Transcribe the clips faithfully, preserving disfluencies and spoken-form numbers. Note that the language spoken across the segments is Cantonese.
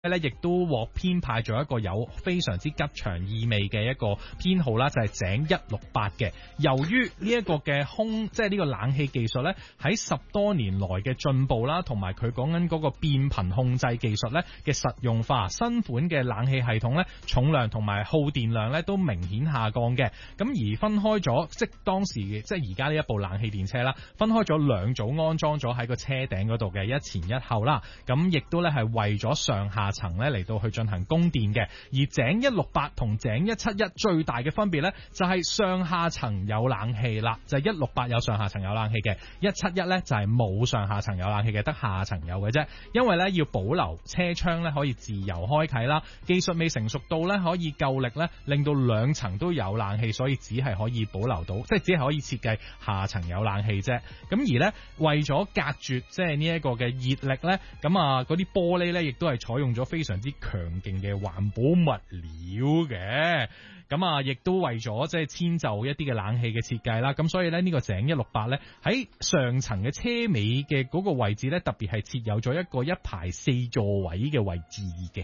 咧亦都獲編派咗一個有非常之吉祥意味嘅一個編號啦，就係井一六八嘅。由於呢一個嘅空，即係呢個冷氣技術咧，喺十多年來嘅進步啦，同埋佢講緊嗰個變頻控制技術咧嘅實用化，新款嘅冷氣系統咧重量同埋耗電量咧都明顯下降嘅。咁而分開咗，即當時即係而家呢一部冷氣電車啦，分開咗兩組安裝咗喺個車頂嗰度嘅，一前一後啦。咁亦都咧係為咗上下層咧嚟到去進行供電嘅。而井一六八同井一七一最大嘅分別咧就係上下層有冷氣啦，就係一六八有上下層有冷氣嘅，一七一咧就係冇上下層有冷氣嘅，得下層有嘅啫。因為咧要保留車窗咧可以自由開啟啦，技術未成熟到咧可以夠力咧令到兩層都有冷氣，所以只係可以保留到，即係只係可以設計下層有冷氣啫。咁而咧為咗隔絕即係呢一個嘅熱力咧，咁啊嗰啲玻璃咧亦都係採用咗非常之強勁嘅環保物料嘅。咁啊亦都為咗即係遷就一啲嘅冷氣嘅設計啦。咁所以咧呢個井一六八咧喺上層嘅車尾嘅嗰個位置咧，特別係設有咗一個一排四座位嘅位置嘅。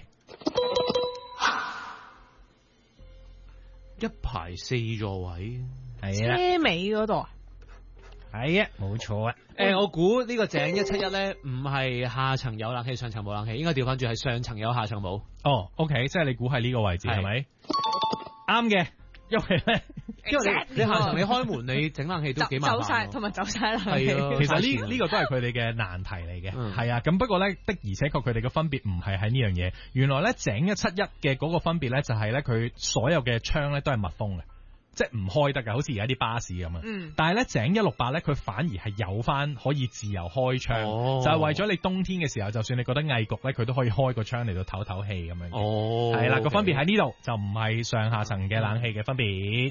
一排四座位， 係啊， 車尾嗰度啊， 係啊，冇錯啊。 誒、欸，我估呢個井一七一咧，唔係下層有冷氣，上層冇冷氣，應該調翻轉係上層有，下層冇。 哦 ，OK， 即係你估係呢個位置係咪？啱嘅，因為咧， 因為你你下層你開門你整冷氣都幾麻煩， 走晒同埋走晒冷氣。 係啊， 其實呢呢個都係佢哋嘅難題嚟嘅，係、嗯、啊。咁不過咧的而且確佢哋嘅分別唔係喺呢樣嘢。原來咧井一七一嘅嗰個分別咧就係咧佢所有嘅窗咧都係密封嘅。即係唔開得㗎，好似而家啲巴士咁啊。嗯。但係咧井一六八咧，佢反而係有翻可以自由開窗，哦、就係為咗你冬天嘅時候，就算你覺得翳焗咧，佢都可以開個窗嚟到透透氣咁樣。哦。係啦，個分別喺呢度，就唔係上下層嘅冷氣嘅分別。誒、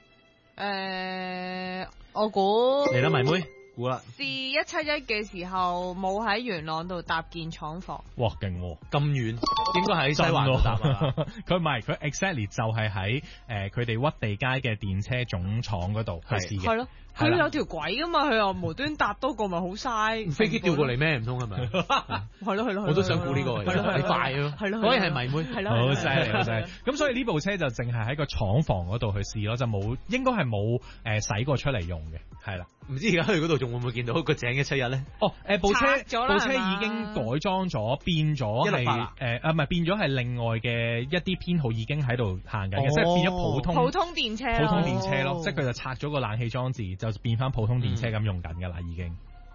呃，我估嚟啦，迷妹。估啦， 試一七一嘅時候冇喺元朗度搭建廠房。 哇，勁喎， 咁遠，應該喺西環度搭啊！ 佢唔係，佢 exactly 就係喺誒佢哋屈地街嘅電車總廠嗰度去試嘅。係咯， 佢有條軌噶嘛，佢又無端搭多個咪好嘥。 飛機調過嚟咩？唔通係咪？ 係咯係咯， 我都想估呢個，你快咯，係咯，果然係迷妹， 係咯， 好犀利好犀利。咁所以呢部車就淨係喺個廠房嗰度去試咯，就冇應該係冇誒洗過出嚟用嘅，係啦。 唔知而家去嗰度仲會唔會見到個井一七一咧？ 哦，誒、呃、部車部車已經改裝咗，變咗係誒啊唔係變咗係另外嘅一啲編號已經喺度行緊嘅，即係變咗普通普通電車， 普通電車咯，哦、即係佢就拆咗個冷氣裝置，就變翻普通電車咁用緊㗎啦，已經。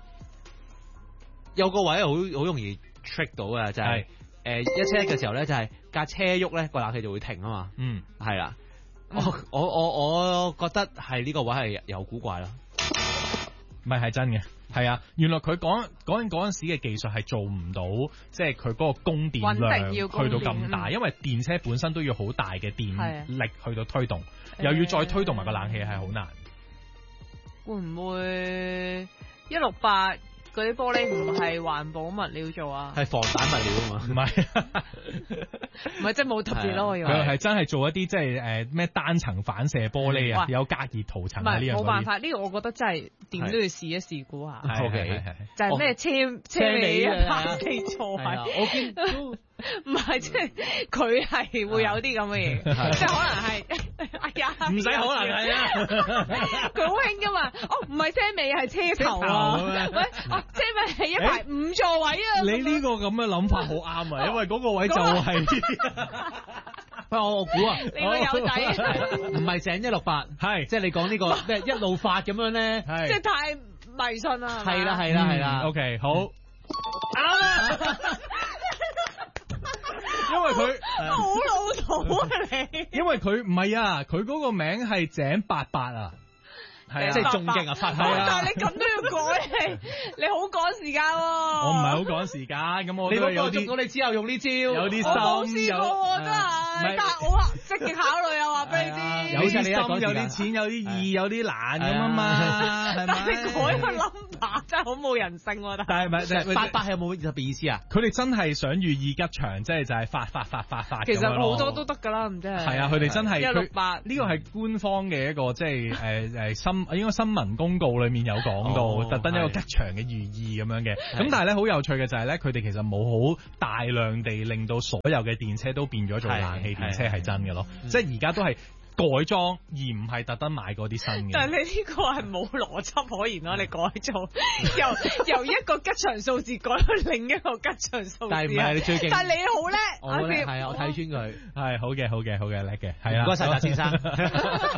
有個位好好容易 trick 到嘅，就係、是、誒、呃、一七一嘅時候咧，就係、是、架車喐咧個冷氣就會停啊嘛。嗯，係啦。我我我我覺得係呢個位係有古怪啦。 唔係係真嘅，係啊！原來佢講講緊嗰陣時嘅技術係做唔到，即係佢嗰個供電量去到咁大，因為電車本身都要好大嘅電力去到推動，又要再推動埋個冷氣係好難。 會唔會一六八？嗰啲玻璃唔係環保物料做啊， 係防彈物料啊嘛，唔係， 唔係即係冇特別咯，我以為佢係真係做一啲即係誒咩單層反射玻璃啊，有隔熱塗層啊呢樣。 冇辦法，呢、呢個我覺得真係點都要試一試估下。 O K， 就係咩車、哦、車尾啊，記錯係， 我見唔係即係佢係會有啲咁嘅嘢，即係可能係，哎呀， 唔使可能係啊， 佢好興噶嘛，哦唔係車尾係車頭啊，喂，哦車尾係一排五座位啊， 你呢個咁嘅諗法好啱啊，因為嗰個位就係、是， 喂我我估啊， 你個友仔， 唔係井一六八，係即係你講呢、這個咩一路發咁樣咧， 即係太迷信啦， 係啦係啦係啦 ，OK 好，啱啊。因為佢好老土啊你， 因為佢唔係啊，佢嗰個名係井八八啊，係啊， 即係仲勁啊，發係啊，但係你咁都要改，你你好趕時間喎。 我唔係好趕時間，咁我都有啲， 我哋之後用呢招， 有啲心， 我冇試過真係，但係我積極考慮啊，話俾你知， 有啲心，有啲錢，有啲意，有啲難咁啊嘛，係咪？ 但係你改個 number 真真係好冇人性喎。 但係唔係八八係有冇特別意思啊？ 佢哋真係想寓意吉祥，即係就係發發發發發。 其實好多都得㗎啦，唔知係。 係啊，佢哋真係一六八呢個係官方嘅一個即係誒誒新應該新聞公告裏面有講到， 哦、 特登一個吉祥嘅寓意咁樣嘅。咁但係咧好有趣嘅就係咧，佢哋其實冇好大量地令到所有嘅電車都變咗做冷氣電車係真嘅咯，即係而家都係改裝而唔係特登買嗰啲新嘅。 但係你呢個係冇邏輯可言咯，你改造由由一個吉祥數字改去另一個吉祥數字。 但係唔係你最勁？ 但係你好叻， 我叻係啊，我睇穿佢係好嘅，好嘅，好嘅，叻嘅，係啊， 唔該晒，達先生。